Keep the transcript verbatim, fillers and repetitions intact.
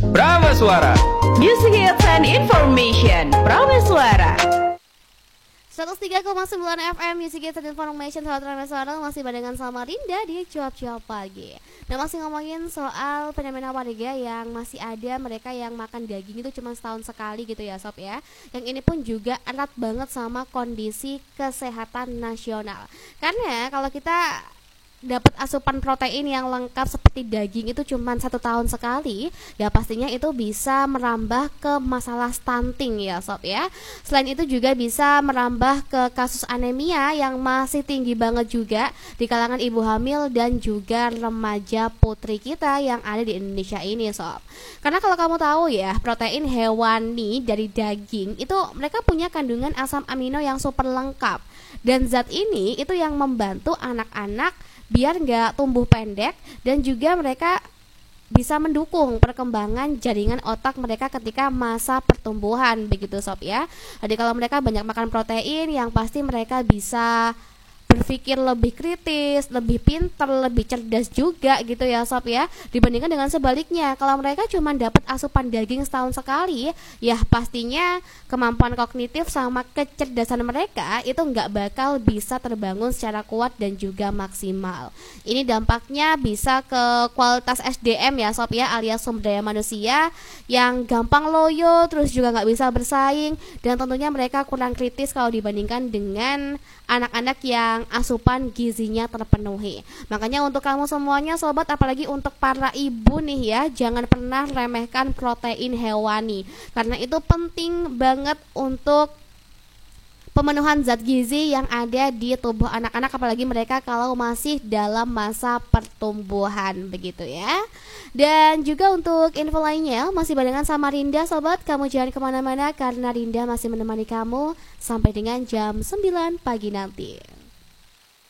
Prameswara. Music hits and information. Prameswara. seratus tiga koma sembilan F M Music Hits and Information. Sahabat Prameswara, masih barengan sama Rinda di Cuap-Cuap Pagi. Nah, masih ngomongin soal fenomena warga yang masih ada mereka yang makan daging itu cuma setahun sekali gitu ya sob ya. Yang ini pun juga erat banget sama kondisi kesehatan nasional. Karena kalau kita dapat asupan protein yang lengkap seperti daging itu cuma satu tahun sekali, ya pastinya itu bisa merambah ke masalah stunting ya sob ya. Selain itu juga bisa merambah ke kasus anemia yang masih tinggi banget juga di kalangan ibu hamil dan juga remaja putri kita yang ada di Indonesia ini sob. Karena kalau kamu tahu ya, protein hewani dari daging itu mereka punya kandungan asam amino yang super lengkap, dan zat ini itu yang membantu anak-anak biar nggak tumbuh pendek, dan juga mereka bisa mendukung perkembangan jaringan otak mereka ketika masa pertumbuhan begitu sob ya. Jadi kalau mereka banyak makan protein, yang pasti mereka bisa berpikir lebih kritis, lebih pintar, lebih cerdas juga gitu ya sob ya. Dibandingkan dengan sebaliknya, kalau mereka cuma dapat asupan daging setahun sekali, ya pastinya kemampuan kognitif sama kecerdasan mereka itu nggak bakal bisa terbangun secara kuat dan juga maksimal. Ini dampaknya bisa ke kualitas S D M ya sob ya, alias sumber daya manusia yang gampang loyo, terus juga nggak bisa bersaing, dan tentunya mereka kurang kritis kalau dibandingkan dengan anak-anak yang asupan gizinya terpenuhi. Makanya untuk kamu semuanya sobat, apalagi untuk para ibu nih ya, jangan pernah remehkan protein hewani, karena itu penting banget untuk pemenuhan zat gizi yang ada di tubuh anak-anak, apalagi mereka kalau masih dalam masa pertumbuhan begitu ya. Dan juga untuk info lainnya masih barengan sama Rinda sobat, kamu jangan kemana-mana karena Rinda masih menemani kamu sampai dengan jam sembilan pagi nanti.